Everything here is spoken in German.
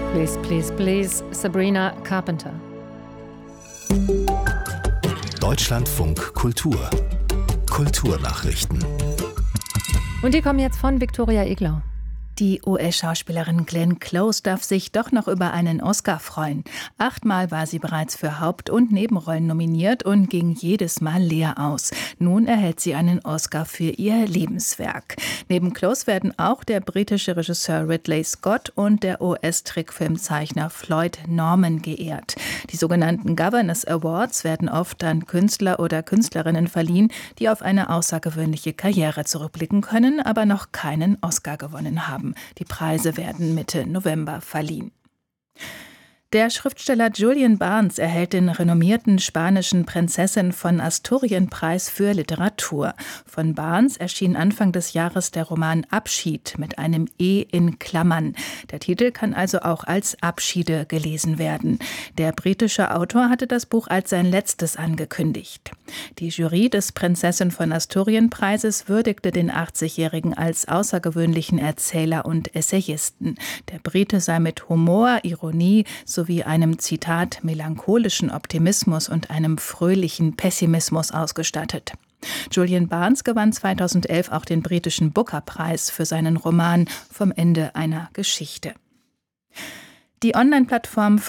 Please, please, please, Sabrina Carpenter. Deutschlandfunk Kultur. Kulturnachrichten. Und die kommen jetzt von Viktoria Eglau. Die US-Schauspielerin Glenn Close darf sich doch noch über einen Oscar freuen. 8-mal war sie bereits für Haupt- und Nebenrollen nominiert und ging jedes Mal leer aus. Nun erhält sie einen Oscar für ihr Lebenswerk. Neben Close werden auch der britische Regisseur Ridley Scott und der US-Trickfilmzeichner Floyd Norman geehrt. Die sogenannten Governors Awards werden oft an Künstler oder Künstlerinnen verliehen, die auf eine außergewöhnliche Karriere zurückblicken können, aber noch keinen Oscar gewonnen haben. Die Preise werden Mitte November verliehen. Der Schriftsteller Julian Barnes erhält den renommierten spanischen Prinzessin von Asturien-Preis für Literatur. Von Barnes erschien Anfang des Jahres der Roman Abschied mit einem E in Klammern. Der Titel kann also auch als Abschiede gelesen werden. Der britische Autor hatte das Buch als sein letztes angekündigt. Die Jury des Prinzessin von Asturien-Preises würdigte den 80-Jährigen als außergewöhnlichen Erzähler und Essayisten. Der Brite sei mit Humor, Ironie sowie einem, Zitat, melancholischen Optimismus und einem fröhlichen Pessimismus ausgestattet. Julian Barnes gewann 2011 auch den britischen Booker-Preis für seinen Roman Vom Ende einer Geschichte. Die Online-Plattform